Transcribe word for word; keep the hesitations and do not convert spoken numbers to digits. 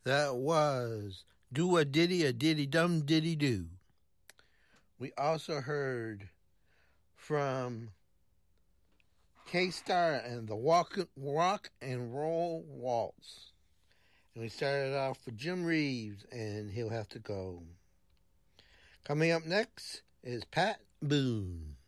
That was Do a Diddy, a Diddy Dum Diddy Do. We also heard from K-Star and the Walk, Rock and Roll Waltz. And we started off with Jim Reeves and He'll Have to Go. Coming up next is Pat Boone.